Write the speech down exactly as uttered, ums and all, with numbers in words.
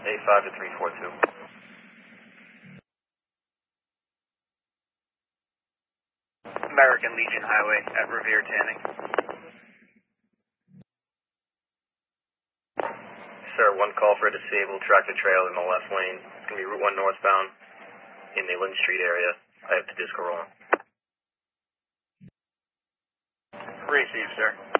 A five to three four two. American Legion Highway at Revere Tanning. Sir, one call for a disabled tractor trailer in the left lane. It's going to be Route one northbound in the Lynn Street area. I have to disco roll. Receive, sir.